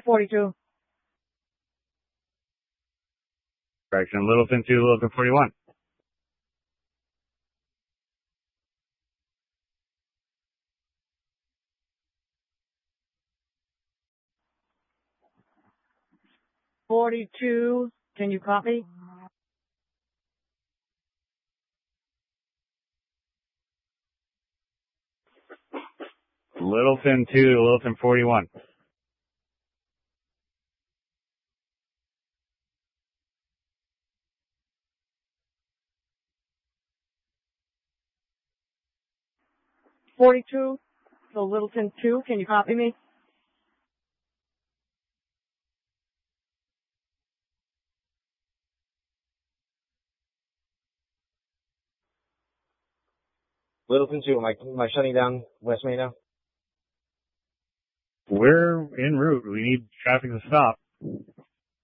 42. Correction, Littleton 2, Littleton 41. $42. Can you copy? Littleton 2, Littleton 41. $42. So Littleton 2. Can you copy me? Littleton 2, am I shutting down West Main now? We're en route. We need traffic to stop.